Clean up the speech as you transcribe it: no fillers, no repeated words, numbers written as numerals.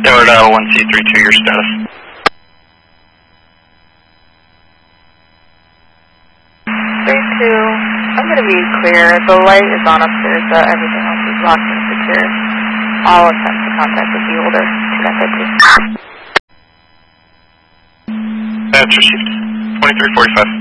Tower 1C32, your status. I'm going to be clear. The light is on upstairs, but everything else is locked and secure. All attempts to contact the key holder. That's received. 2345.